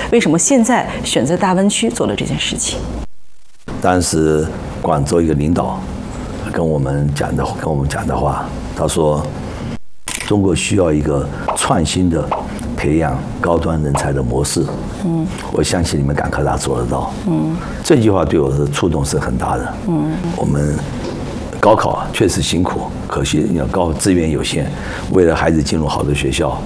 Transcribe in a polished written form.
为什么现在选择大湾区做了这件事情？ 当时广州一个领导跟我们讲的话，他说，中国需要一个创新的培养高端人才的模式。我相信你们港科大做得到。这句话对我的触动是很大的。我们高考确实辛苦，可惜资源有限，为了孩子进入好的学校，